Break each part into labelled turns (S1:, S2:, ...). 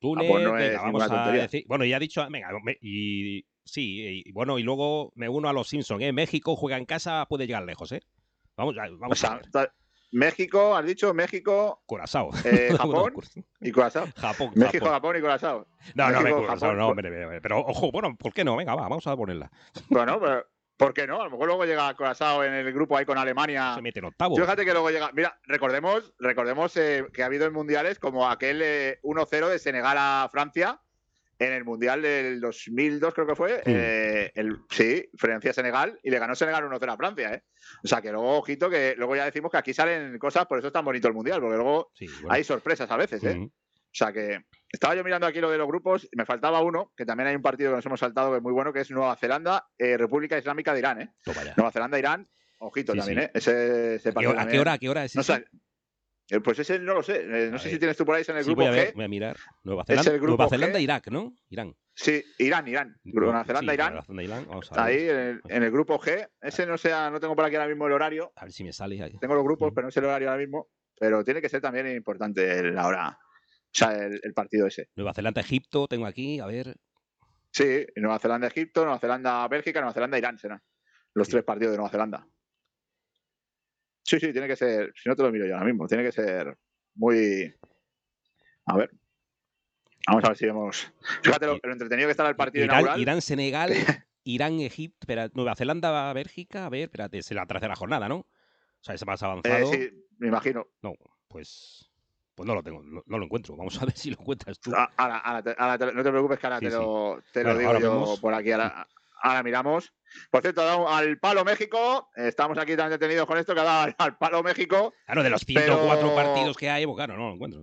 S1: Japón
S2: Túnez,
S1: no
S2: venga,
S1: es
S2: vamos
S1: ninguna
S2: a
S1: tontería.
S2: decir. Bueno, ya ha dicho, venga, y sí, y bueno, y luego me uno a los Simpsons, ¿eh? México juega en casa, puede llegar lejos, ¿eh?
S1: O
S2: Vamos a
S1: sea,
S2: ver.
S1: México, has dicho México,
S2: Curazao.
S1: Japón y Curazao.
S2: Japón,
S1: México,
S2: Japón.
S1: Japón y Curazao.
S2: No, no,
S1: México,
S2: Curazao,
S1: Japón.
S2: no, hombre, pero ojo, bueno, ¿por qué no? Venga, vamos a ponerla.
S1: Bueno, pero ¿por qué no? A lo mejor luego llega Curazao en el grupo ahí con
S2: Se
S1: Alemania.
S2: mete en
S1: Tú
S2: octavos.
S1: fíjate que luego llega. Mira, recordemos que ha habido en mundiales como aquel 1-0 de Senegal a Francia en el mundial del 2002, creo que fue. Sí, Francia-Senegal, y le ganó Senegal 1-0 a Francia, ¿eh? O sea que luego, ojito, que luego ya decimos que aquí salen cosas, por eso es tan bonito el mundial, porque luego
S2: Sí, bueno.
S1: hay sorpresas a veces, ¿eh? O sea que estaba yo mirando aquí lo de los grupos y me faltaba uno, que también hay un partido que nos hemos saltado que es muy bueno, que es Nueva Zelanda, República Islámica de Irán, ¿eh? Nueva Zelanda, Irán, ojito
S2: Sí,
S1: también,
S2: sí.
S1: ¿eh? Ese partido
S2: ¿A qué hora es
S1: no
S2: ese?
S1: sé, pues ese no lo sé. No sé si tienes tú por ahí en el
S2: Sí,
S1: grupo G.
S2: voy a mirar. Nueva
S1: Es el grupo
S2: Zelanda,
S1: G.
S2: Irak, ¿no? Irán.
S1: Sí, Irán. Nueva Zelanda,
S2: Sí,
S1: Irán.
S2: Nueva Zelanda, Irán. Vamos a ver.
S1: Ahí en el grupo G. Ese no tengo por aquí ahora mismo el horario.
S2: A ver si me sale ahí.
S1: Tengo los grupos, pero no sé el horario ahora mismo. Pero tiene que ser también importante la hora. O sea, el partido ese.
S2: Nueva Zelanda, Egipto, tengo aquí, a ver.
S1: Sí, Nueva Zelanda, Egipto, Nueva Zelanda, Bélgica, Nueva Zelanda, Irán serán los tres partidos de Nueva Zelanda. Sí, tiene que ser. Si no te lo miro yo ahora mismo, tiene que ser muy. A ver. Vamos a ver si vemos. Fíjate lo entretenido que está el partido inaugural.
S2: Irán, Senegal, Irán, Egipto, espera, Nueva Zelanda, Bélgica, a ver, espérate, es la tercera jornada, ¿no? O sea, es más avanzado.
S1: Sí, me imagino.
S2: No, pues no lo tengo, no lo encuentro. Vamos a ver si lo encuentras tú.
S1: Ahora, no te preocupes, que ahora te lo digo yo
S2: vemos.
S1: por aquí. Ahora miramos. Por cierto, ha dado al palo México. Estamos aquí tan detenidos con esto que ha dado al palo México.
S2: Claro, de los 104 partidos que hay, claro, no lo encuentro.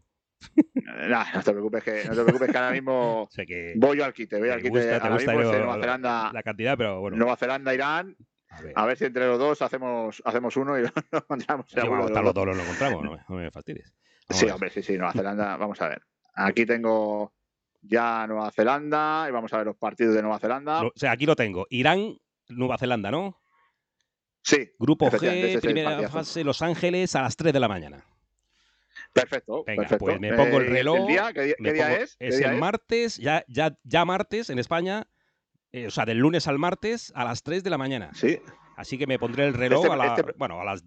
S1: No te preocupes que ahora mismo voy yo al quite. Voy al quite.
S2: Te gusta
S1: Nueva Zelanda,
S2: la cantidad, pero bueno.
S1: Nueva Zelanda, Irán. A ver si entre los dos hacemos uno y lo encontramos.
S2: Sí, vamos a estar los dos, lo encontramos, no me fastidies.
S1: Sí, hombre, sí, Nueva Zelanda. Vamos a ver. Aquí tengo ya Nueva Zelanda y vamos a ver los partidos de Nueva Zelanda.
S2: O sea, aquí lo tengo. Irán, Nueva Zelanda, ¿no?
S1: Sí.
S2: Grupo G, primera fase, Los Ángeles, a las 3 de la mañana.
S1: Perfecto.
S2: Venga,
S1: perfecto.
S2: Pues me pongo el reloj.
S1: ¿El día? ¿Qué día es?
S2: Es el martes, ya martes en España. O sea, del lunes al martes a las 3 de la mañana.
S1: Sí.
S2: Así que me pondré el reloj a las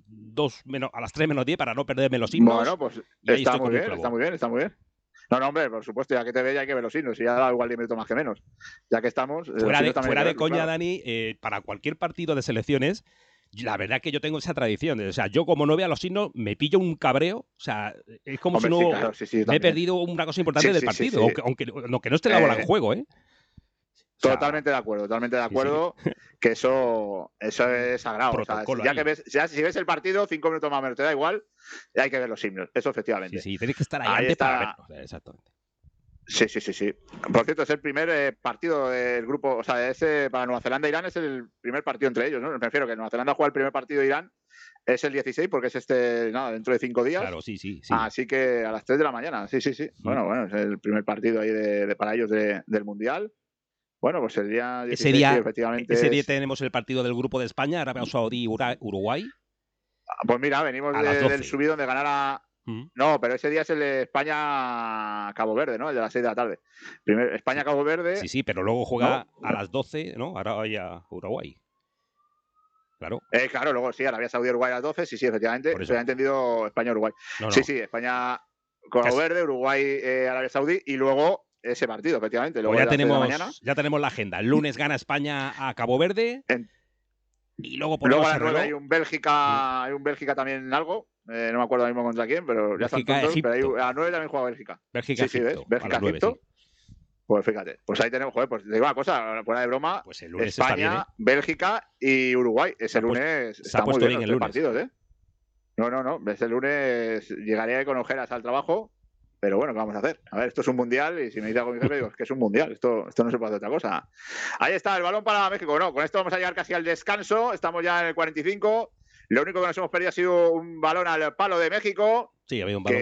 S2: 3 menos 10 para no perderme los himnos.
S1: Bueno, pues está muy bien. No, hombre, por supuesto, ya que te ve, ya hay que ver los himnos. Y ya da igual 10 minutos más que menos. Ya que estamos.
S2: Fuera de coña, claro. Dani, para cualquier partido de selecciones, la verdad que yo tengo esa tradición. O sea, yo como no vea los himnos, me pillo un cabreo. O sea, es como si no me he perdido una cosa importante del partido. Aunque no esté la bola en juego, ¿eh?
S1: Totalmente de acuerdo, que eso es sagrado. O sea, si ves el partido, 5 minutos más o menos, te da igual, hay que ver los himnos. Eso efectivamente.
S2: Sí, tenéis que estar ahí antes para verlo. Exactamente.
S1: Sí. Por cierto, es el primer partido del grupo, o sea, para Nueva Zelanda e Irán es el primer partido entre ellos, ¿no? Me refiero que Nueva Zelanda juega el primer partido de Irán, es el 16, porque es dentro de 5 días.
S2: Claro, sí.
S1: Así que a las 3 de la mañana, sí. Bueno, es el primer partido ahí para ellos del Mundial. Bueno, pues el día 16, efectivamente.
S2: Ese día tenemos el partido del grupo de España, Arabia Saudí, Uruguay.
S1: Pues mira, venimos del subidón de ganar a. No, pero ese día es el de España-Cabo Verde, ¿no? El de las 6 de la tarde. España-Cabo Verde.
S2: Sí, pero luego juega a las 12, ¿no? Arabia Uruguay. Claro.
S1: Claro, luego sí, Arabia Saudí, Uruguay a las 12, sí, efectivamente. Se ha entendido España-Uruguay. Sí, España-Cabo Verde, Uruguay, Arabia Saudí y luego ese partido, efectivamente. Luego
S2: ya tenemos la agenda. El lunes gana España a Cabo Verde. Y luego
S1: a las 9 hay un Bélgica también algo. No me acuerdo ahora mismo contra quién, pero ya están todos. Pero a las 9 también juega Bélgica.
S2: Bélgica-Egipto.
S1: Bélgica-Egipto. Pues fíjate, pues ahí tenemos, pues te digo una cosa, fuera de broma,
S2: pues el lunes
S1: España, Bélgica y Uruguay. Ese lunes está muy bien los 3 partidos, ¿eh? No. Ese lunes llegaré con ojeras al trabajo, pero bueno, ¿qué vamos a hacer? A ver, esto es un mundial y si me dice algo mi jefe, digo, es que es un mundial, esto no se puede hacer otra cosa. Ahí está, el balón para México. No, con esto vamos a llegar casi al descanso, estamos ya en el 45. Lo único que nos hemos perdido ha sido un balón al palo de México.
S2: Sí, había un balón.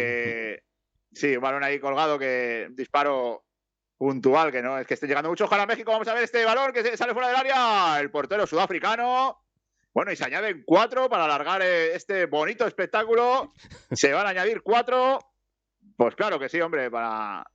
S1: Sí, un balón ahí colgado, un disparo puntual, que no es que esté llegando mucho. Ojalá México, vamos a ver este balón que sale fuera del área. El portero sudafricano. Bueno, y se añaden 4 para alargar este bonito espectáculo. Se van a añadir 4. Pues claro que sí, hombre, para